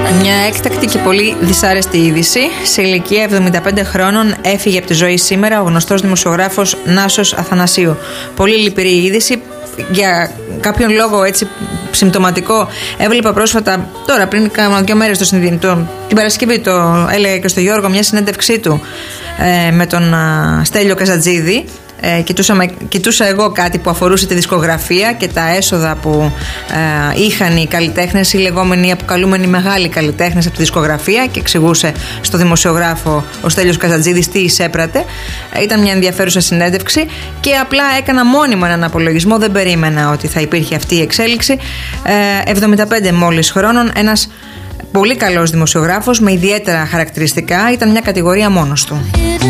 Μια έκτακτη και πολύ δυσάρεστη είδηση. Σε ηλικία 75 χρόνων έφυγε από τη ζωή σήμερα ο γνωστός δημοσιογράφος Νάσος Αθανασίου. Πολύ λυπηρή είδηση. Για κάποιον λόγο έτσι συμπτωματικό έβλεπα πρόσφατα, τώρα πριν κάνα 2 μέρες την Παρασκευή, το έλεγε και στο Γιώργο, μια συνέντευξή του με τον Στέλιο Καζατζίδη. Κοιτούσα εγώ κάτι που αφορούσε τη δισκογραφία και τα έσοδα που είχαν οι καλλιτέχνες, οι λεγόμενοι αποκαλούμενοι μεγάλοι καλλιτέχνες από τη δισκογραφία, και εξηγούσε στο δημοσιογράφο ο Στέλιος Καζατζίδης τι εισέπρατε. Ήταν μια ενδιαφέρουσα συνέντευξη και απλά έκανα μόνιμα έναν απολογισμό. Δεν περίμενα ότι θα υπήρχε αυτή η εξέλιξη. 75 μόλις χρόνων, ένας πολύ καλός δημοσιογράφος με ιδιαίτερα χαρακτηριστικά, ήταν μια κατηγορία μόνος του.